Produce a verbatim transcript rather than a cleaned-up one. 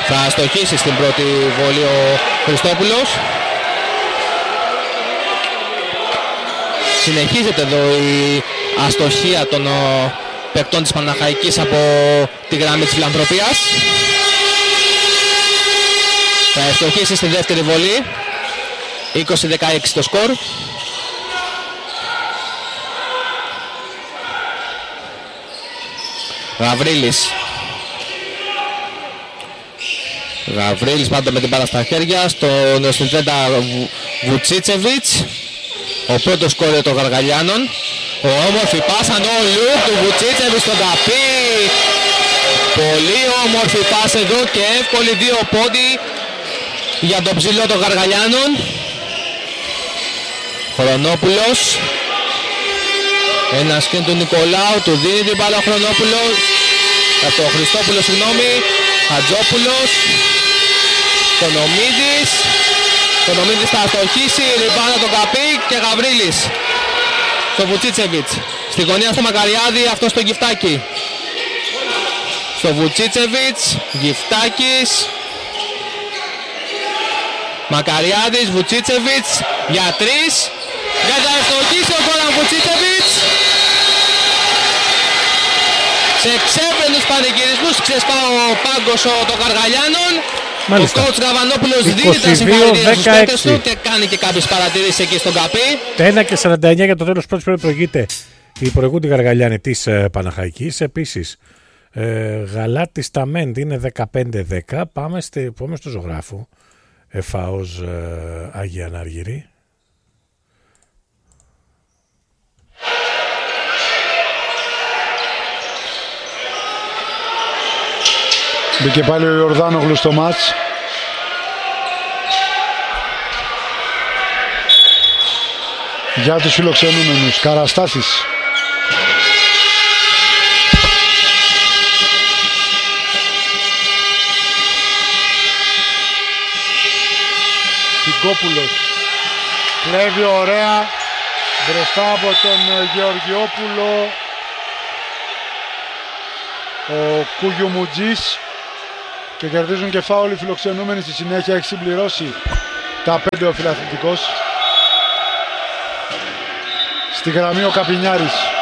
Θα στοχίσει στην πρώτη βολή ο Χριστόπουλος. Συνεχίζεται εδώ η αστοχία των παικτών της Παναχαϊκής από τη γραμμή της φιλανθρωπίας. Θα ευστοχίσει στη δεύτερη βολή. είκοσι δεκαέξι το σκορ. Γαβρίλης. Γαβρίλης πάντα με την μπάλα στα χέρια. Στον στην τριάντα Βουτσίτσεβιτς. Ο πρώτος σκόρερ των Γαργαλιάνων. Ο όμορφη πάσα no look του Βουτσίτσεβιτς στον ταπί. Πολύ όμορφη πάσα εδώ και εύκολη δύο πόντι για τον ψηλό των Γαργαλιάνων. Χρονόπουλος. Ένα σκριν του Νικολάου, του δίνει την μπάλα ο Χρονόπουλος. Από το Χριστόπουλο, συγγνώμη. Χατζόπουλος. Κονομίδης. Κονομίδης θα αστοχίσει, ριμπάνα τον Καπί και Γαβρίλης. Στο Βουτσίτσεβιτς. Στη γωνία στο Μακαριάδη, αυτό στο Γιφτάκι. Στο Βουτσίτσεβιτς, Γιφτάκης. Μακαριάδης, Βουτσίτσεβιτς για τρεις. Για να ευτοχίσει ο Γκόραν Βουτσίτσεβιτς. Σε ξέπαινους πανηγυρισμούς ξεσπά ο πάγκος των Γαργαλιάνων. Μάλιστα. Ο κόουτς Γαβανόπουλος δίνει τα συγχαρητήρια στους παίκτες του και κάνει και κάποιες παρατηρήσεις εκεί στον Καπί. ένα και σαράντα εννιά για το τέλος πρώτης πρέπει προηγείται η προηγούντη Γαργαλιάνη της ε, Παναχαϊκής. Επίσης ε, Γαλάτη Σταμέν είναι δεκαπέντε δέκα. Πάμε, στη, πάμε στο ζωγράφο. Εφάος ε, Άγια Ανάργυρη. Μπήκε πάλι ο Ιορδάνογλου στο μάτς. Για τους φιλοξενούμενους. Καραστάσης. Τυγκόπουλος. Κλέβει ωραία. Μπροστά από τον Γεωργιόπουλο. Ο Κουγιουμουτζής. Και κερδίζουν και φάουλ οι φιλοξενούμενοι. Στη συνέχεια έχει συμπληρώσει τα πέντε ο φιλαθλητικός. Στη γραμμή ο Καπινιάρης.